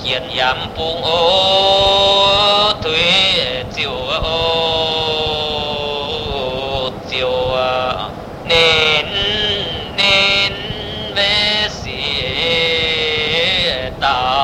nhiệt yếm buông ô thuế chiều ô chiều nên nên về xì ta